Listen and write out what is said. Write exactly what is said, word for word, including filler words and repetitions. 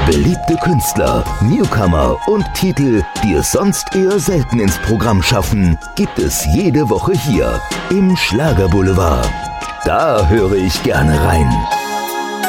Beliebte Künstler, Newcomer und Titel, die es sonst eher selten ins Programm schaffen, gibt es jede Woche hier im Schlagerboulevard. Da höre ich gerne rein.